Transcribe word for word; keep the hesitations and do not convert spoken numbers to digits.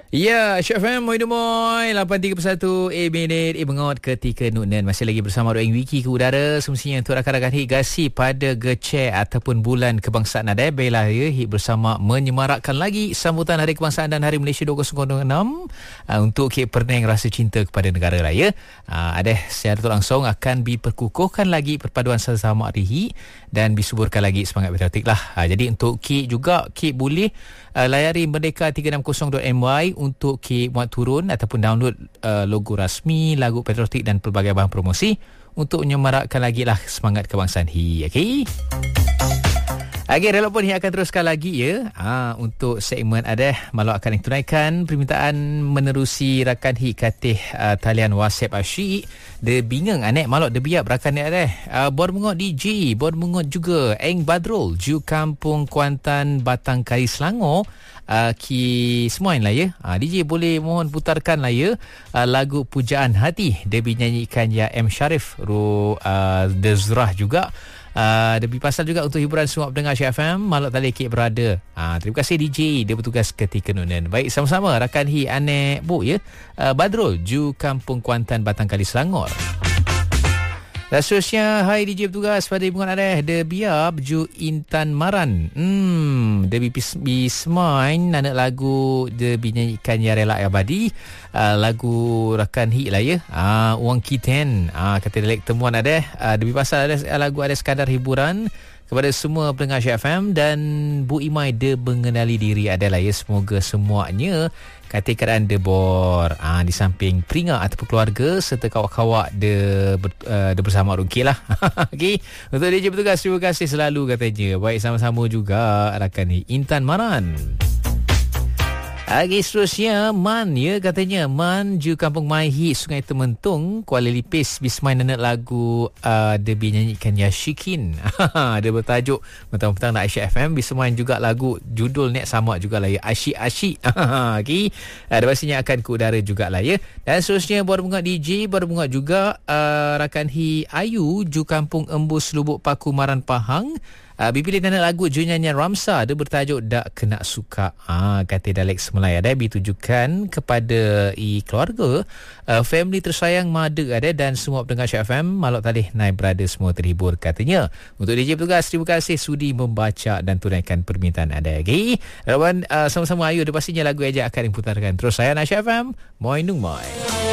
Ya, Syaf M, moi moi, lapan tiga puluh satu A minit, A mengot ketika Nunan. Masih lagi bersama Dua Wiki ke udara. Semestinya untuk rakan-rakan hit Gasi pada Gecek ataupun bulan kebangsaan ada. Baiklah ya, hit bersama menyemarakkan lagi sambutan Hari Kebangsaan dan Hari Malaysia dua ribu enam uh, untuk hit Perneng rasa cinta kepada negara raya. Uh, ada secara langsung akan diperkukuhkan lagi perpaduan sesama hari hit dan disuburkan lagi semangat patriotik lah. Uh, jadi untuk hit juga, hit boleh uh, layari merdeka tiga enam kosong dot m y untuk K muat turun ataupun download uh, logo rasmi, lagu patriotik dan pelbagai bahan promosi untuk menyemarakkan lagi lah semangat kebangsaan hi. Okey. Okey, relevan ni akan teruskan lagi ya. Ha, untuk segmen ada malu akan ditunaikan permintaan menerusi rakan hi katih uh, talian WhatsApp asyik. Dia bingung anek malu dia biar rakan ni ada. Uh, Bor mengot D J, bor mengot juga Eng Badrul, Ju Kampung Kuantan Batang Kari Selangor. Uh, ki semuain lah ya. uh, D J boleh mohon putarkan lah ya uh, lagu Pujaan Hati. Dia dinyanyikan ya M Sharif Ru uh, Dezrah juga. Uh, Lebih pasal juga untuk hiburan semua pendengar Syaf M. Malak tali kek berada. uh, Terima kasih D J. Dia bertugas ketika Nunan. Baik, sama-sama rakan hi anek bu ya. uh, Badrul, Ju Kampung Kuantan Batang Kali Selangor. Dan seterusnya, hai D J bertugas pada hubungan ada De Biab Ju Intan Maran. Hmm, De Bismain anak lagu De binyanyikan Ya Rela Abadi. Uh, lagu rakan hit lah ya. Ah, uh, Wang Kiten. Ah, uh, kata delek temuan ada. Uh, Demi pasal ada lagu ada sekadar hiburan kepada semua pendengar Syaf M dan Bu Imai de mengenali diri adalah ya. Semoga semuanya kata keadaan de bor ah, di samping peringat ataupun keluarga serta kawak-kawak de, ber, uh, de bersama okey lah. Okey, untuk D J bertugas terima kasih selalu katanya. Baik, sama-sama juga rakan ni Intan Maran. Okey, seterusnya Man ya katanya Man Ju Kampung Maihi Sungai Tementung Kuala Lipis Bismain anak lagu uh, dia binyanyikan Ya Syikin. Dia bertajuk mentang-mentang nak Aisyah F M Bismain juga lagu judul net sama juga lah ya, Asyik-Asyik. Okey, uh, dia pastinya akan ke udara jugalah ya. Dan seterusnya baru bunga D J baru bunga juga uh, rakan hi Ayu Ju Kampung Embus Lubuk Paku Maran Pahang. Uh, Bipilih tanah lagu Ju nyanyian Ramsa. Dia bertajuk Tak Kena Suka. Ah, kata Dalek Semelai ada ditujukan kepada i keluarga, uh, family tersayang Mada ada dan semua pendengar Syaf M. Malak talih naik berada semua terhibur katanya. Untuk D J bertugas terima kasih sudi membaca dan tunaikan permintaan ada. Okey, rawan uh, sama-sama ayu. Dia pastinya lagu ejak akan diputarkan. Terus saya Syaf M. Moi Nung Moi.